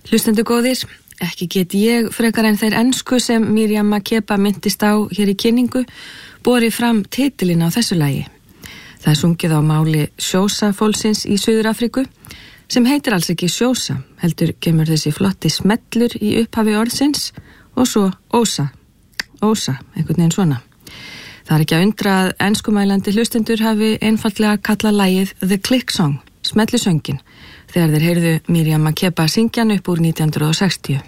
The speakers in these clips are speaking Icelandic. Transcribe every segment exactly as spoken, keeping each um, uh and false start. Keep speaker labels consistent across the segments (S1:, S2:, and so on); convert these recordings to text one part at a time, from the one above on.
S1: Hlustendur góðir, ekki get ég frekar en þeir ensku sem Miriam Makeba myndist á hér í kynningu borið fram titilinn á þessu lagi. Það er sungið á máli Xhosa fólksins í Suður-Afríku sem heitir alls ekki Xhosa, heldur kemur þessi flotti smellur í upphafi orðsins og svo Ósa, Ósa, einhvern veginn svona. Það er ekki að undra að enskumælandi hlustendur hafi einfaldlega kallað lagið The Click Song, smellusöngin, þegar þeir heyrðu Miriam Makeba syngjan upp úr nítján hundruð sextíu.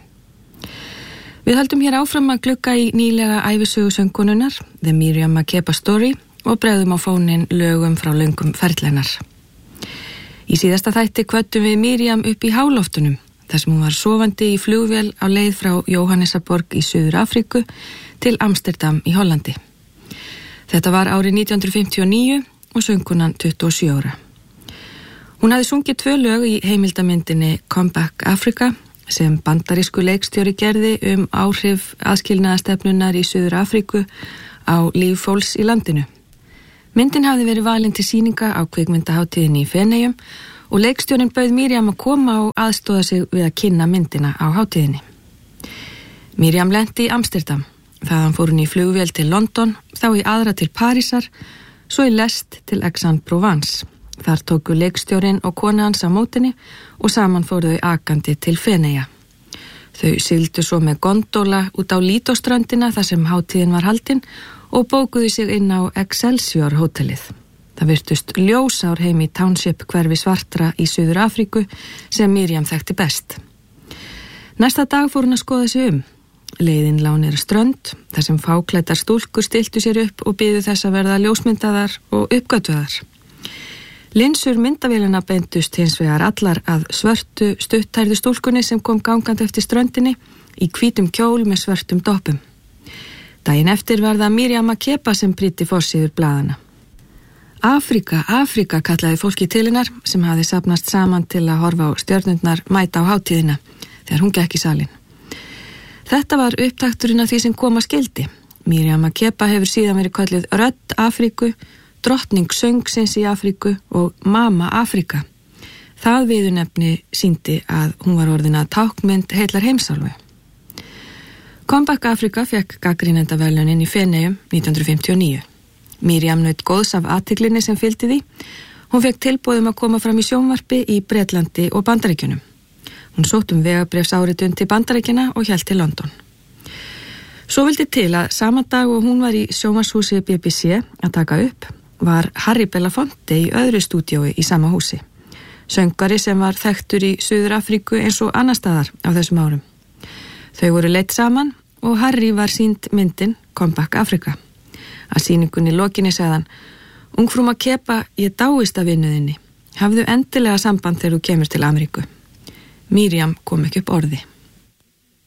S1: Við höldum hér áfram að glugga í nýlega ævisögu söngkonunnar, The Miriam Makeba Story, og bregðum á fónin lögum frá löngum ferlennar. Í síðasta þætti kvöddum við Miriam upp í háloftunum, þar sem hún var sofandi í flugvél á leið frá Jóhannesarborg í Suður-Afríku til Amsterdam í Hollandi. Þetta var árið nítján hundruð fimmtíu og níu og söngkonan tuttugu og sjö ára. Hún hafði sungið tvö lög í heimildamyndinni Come Back Africa sem bandarísku leikstjóri gerði um áhrif aðskilnaðastefnunnar í Suður-Afríku á líf fólks í landinu. Myndin hafði verið valin til sýninga á kvikmyndahátíðinni í Feneyjum og leikstjórinn bauð Miriam að koma og aðstóða sig við að kynna myndina á hátíðinni. Miriam lenti í Amsterdam. Þaðan fór hún í flugvél til London, þá í aðra til Parísar, svo í lest til Aix-en-Provence. Þar tóku leikstjórinn og kona hans á mótinni og saman fóru þau akandi til Feneyja. Þau sigldu svo með gondóla út á Lido-ströndina þar sem hátíðin var haldin og bókuðu sig inn á Excelsior hótelið. Það virtust ljósár heim í Township hverfi svartra í Suður-Afríku sem Miriam þekkti best. Næsta dag fór hún að skoða sig um. Leiðin lá niður strönd, þar sem fáklæddar stúlkur stiltu sér upp og biðu þess að verða ljósmyndaðar og uppgötvaðar. Linsur myndavélina beindust hins vegar allar að svörtu stuttærðu stúlkunni sem kom gangandi eftir ströndinni í hvítum kjól með svörtum doppum. Daginn eftir var það Miriam Makeba sem prýddi forsíður blaðana. Afrika, Afrika kallaði fólki til hennar sem hafði safnast saman til að horfa á stjörnurnar mæta á hátíðina þegar hún gekk í salinn. Þetta var upptakturinn af því sem koma skildi. Miriam Makeba hefur síðan verið kölluð Rödd Afríku, drottning söngsins í Afríku og Mama Afrika. Það viðurnefni sýndi að hún var orðin að táknmynd heillar heimsálfu. Come Back Africa fekk gagnrýnendaverðlaunin í Feneyjum nítján hundruð fimmtíu og níu. Miriam naut góðs af athyglinni sem fylgdi því. Hún fekk tilboð um að koma fram í sjónvarpi í Bretlandi og Bandaríkjunum. Hún sótt um vegabréfsáritun til Bandaríkjanna og hélt til London. Svo vildi til að sama dag og hún var í sjónvarpshúsi B B C að taka upp, var Harry Belafonte í öðru stúdíói í sama húsi. Söngari sem var þekktur í Suður-Afríku eins og annar staðar á þessum árum. Þau voru leitt saman og Harry var sýnd myndin Come Back Africa. Að sýningunni lokinni sagðan: Ungfrú Makeba, ég dáist af vinnuðinni. Hafðu endilega samband þegar þú kemur til Ameríku. Miriam kom ekki upp orði.